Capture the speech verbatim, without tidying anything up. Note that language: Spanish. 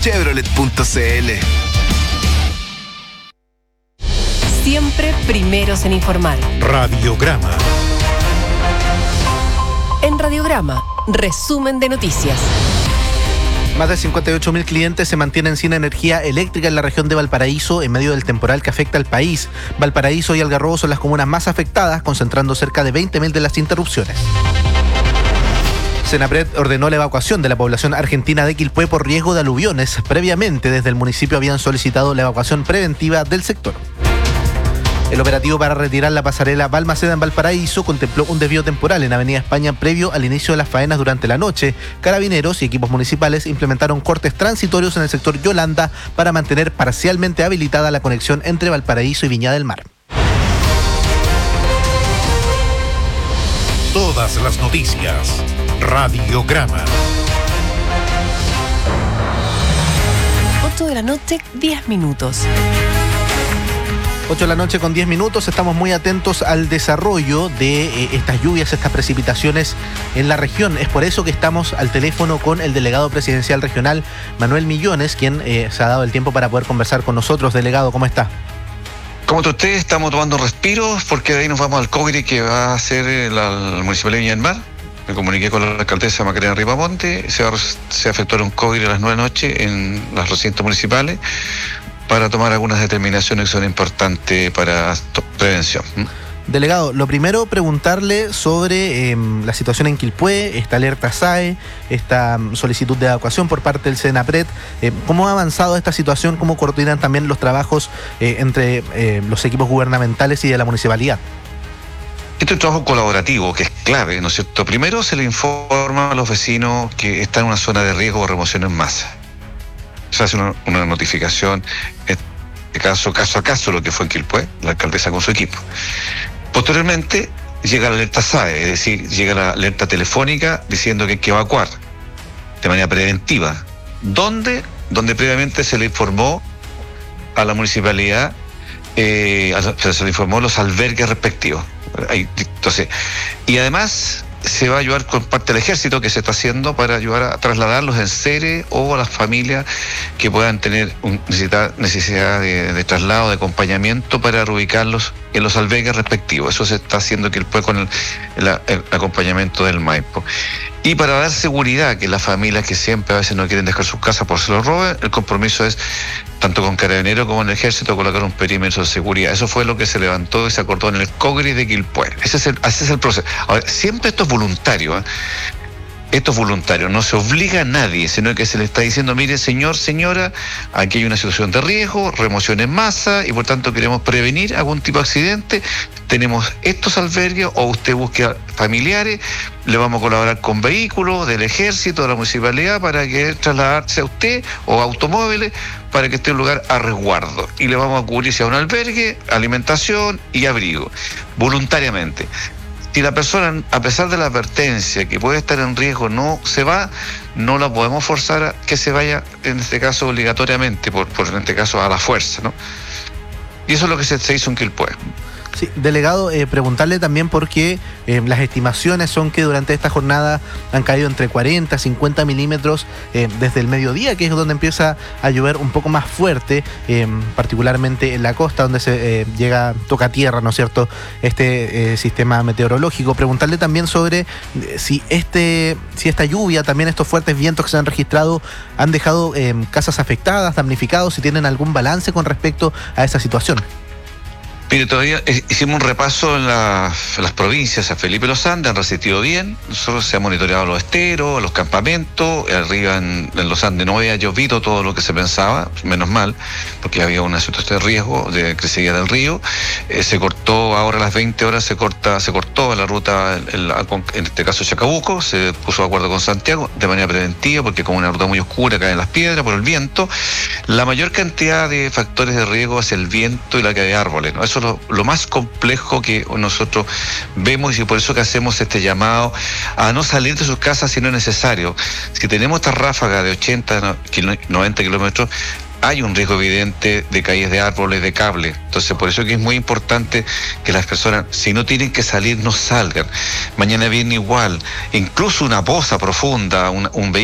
Chevrolet punto c l. Siempre primeros en informar. Radiograma. En Radiograma, resumen de noticias. Más de cincuenta y ocho mil clientes se mantienen sin energía eléctrica en la región de Valparaíso en medio del temporal que afecta al país. Valparaíso y Algarrobo son las comunas más afectadas, concentrando cerca de veinte mil de las interrupciones. Senapred ordenó la evacuación de la población argentina de Quilpué por riesgo de aluviones. Previamente, desde el municipio habían solicitado la evacuación preventiva del sector. El operativo para retirar la pasarela Balmaceda en Valparaíso contempló un desvío temporal en Avenida España previo al inicio de las faenas durante la noche. Carabineros y equipos municipales implementaron cortes transitorios en el sector Yolanda para mantener parcialmente habilitada la conexión entre Valparaíso y Viña del Mar. Todas las noticias. Radiograma. ocho de la noche, diez minutos. ocho de la noche con diez minutos, estamos muy atentos al desarrollo de eh, estas lluvias, estas precipitaciones en la región. Es por eso que estamos al teléfono con el delegado presidencial regional, Manuel Millones, quien eh, se ha dado el tiempo para poder conversar con nosotros. Delegado, ¿cómo está? Como te ustedes, estamos tomando respiros porque de ahí nos vamos al Cogri que va a hacer la, la Municipalidad de Viña del Mar. Me comuniqué con la alcaldesa Macarena Ripamonte, se va a, se va a efectuar un Cogri a las nueve de la noche en los recintos municipales para tomar algunas determinaciones que son importantes para prevención. Delegado, lo primero, preguntarle sobre eh, la situación en Quilpué, esta alerta S A E, esta solicitud de evacuación por parte del Senapred. Eh, ¿Cómo ha avanzado esta situación? ¿Cómo coordinan también los trabajos eh, entre eh, los equipos gubernamentales y de la municipalidad? Este es un trabajo colaborativo que es clave, ¿no es cierto? Primero se le informa a los vecinos que están en una zona de riesgo o remoción en masa. Se hace una, una notificación, en este caso, caso a caso, lo que fue en Quilpué, la alcaldesa con su equipo. Posteriormente llega la alerta S A E, es decir, llega la alerta telefónica diciendo que hay que evacuar de manera preventiva. ¿Dónde? Donde previamente se le informó a la municipalidad, eh, se le informó a los albergues respectivos. Entonces, y además se va a ayudar con parte del ejército que se está haciendo para ayudar a trasladar los enseres o a las familias que puedan tener un, necesidad, necesidad de, de traslado, de acompañamiento para reubicarlos en los albergues respectivos. Eso se está haciendo que el pueblo con el, el, el acompañamiento del Maipo. Y para dar seguridad que las familias que siempre a veces no quieren dejar sus casas por se los roben, el compromiso es, tanto con Carabineros como en el Ejército, colocar un perímetro de seguridad. Eso fue lo que se levantó y se acordó en el Cogri de Quilpué. Ese es el, ese es el proceso. Ahora, siempre esto es voluntario, ¿eh? Esto es voluntario, no se obliga a nadie, sino que se le está diciendo, mire señor, señora, aquí hay una situación de riesgo, remoción en masa y por tanto queremos prevenir algún tipo de accidente, tenemos estos albergues o usted busque familiares, le vamos a colaborar con vehículos del ejército, de la municipalidad para que trasladarse a usted o automóviles para que esté en un lugar a resguardo y le vamos a cubrir si a un albergue, alimentación y abrigo, voluntariamente. Si la persona, a pesar de la advertencia que puede estar en riesgo, no se va, no la podemos forzar a que se vaya, en este caso obligatoriamente, por, por en este caso a la fuerza, ¿no? Y eso es lo que se, se hizo en Quilpué. Sí, delegado, eh, preguntarle también por qué eh, las estimaciones son que durante esta jornada han caído entre cuarenta, cincuenta milímetros eh, desde el mediodía, que es donde empieza a llover un poco más fuerte, eh, particularmente en la costa, donde se eh, llega, toca tierra, ¿no es cierto?, este eh, sistema meteorológico. Preguntarle también sobre eh, si, este, si esta lluvia, también estos fuertes vientos que se han registrado, han dejado eh, casas afectadas, damnificados, si tienen algún balance con respecto a esa situación. Mire, todavía hicimos un repaso en, la, en las provincias. A Felipe Los Andes han resistido bien. Nosotros se han monitoreado los esteros, los campamentos. Arriba en, en Los Andes no había llovido todo lo que se pensaba, menos mal, porque había una situación de riesgo de crecida del río. Eh, se cortó ahora a las veinte horas, se corta, se cortó la ruta, en, la, en este caso Chacabuco, se puso de acuerdo con Santiago de manera preventiva, porque como una ruta muy oscura caen las piedras por el viento. La mayor cantidad de factores de riesgo es el viento y la caída de árboles, ¿no? Eso Lo, lo más complejo que nosotros vemos y por eso que hacemos este llamado a no salir de sus casas si no es necesario. Si tenemos esta ráfaga de ochenta, noventa kilómetros, hay un riesgo evidente de caídas de árboles, de cables. Entonces, por eso que es muy importante que las personas, si no tienen que salir, no salgan. Mañana viene igual, incluso una poza profunda, un, un vehículo